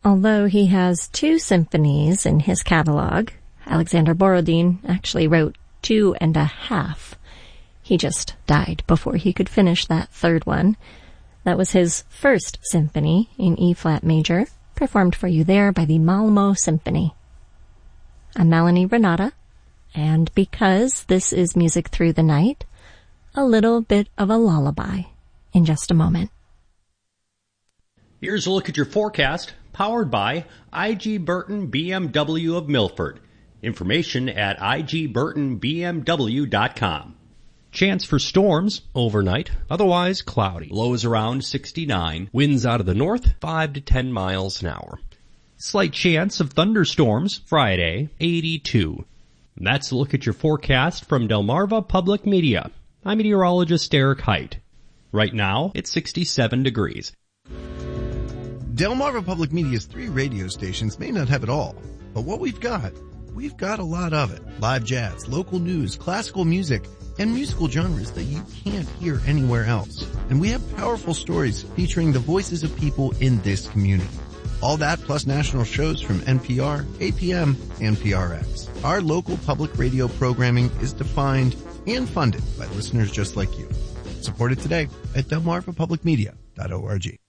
Although he has 2 symphonies in his catalog, Alexander Borodin actually wrote 2.5. He just died before he could finish that 3rd one. That was his first symphony in E-flat major, performed for you there by the Malmo Symphony. I'm Melanie Renata, and because this is Music Through the Night, a little bit of a lullaby in just a moment. Here's a look at your forecast, powered by I.G. Burton BMW of Milford. Information at igburtonbmw.com. Chance for storms overnight, otherwise cloudy. Lows around 69. Winds out of the north, 5 to 10 miles an hour. Slight chance of thunderstorms Friday, 82. That's a look at your forecast from Delmarva Public Media. I'm meteorologist Eric Height. Right now, it's 67 degrees. Delmarva Public Media's 3 radio stations may not have it all, but what we've got a lot of it. Live jazz, local news, classical music, and musical genres that you can't hear anywhere else. And we have powerful stories featuring the voices of people in this community. All that plus national shows from NPR, APM, and PRX. Our local public radio programming is defined and funded by listeners just like you. Support it today at delmarvapublicmedia.org.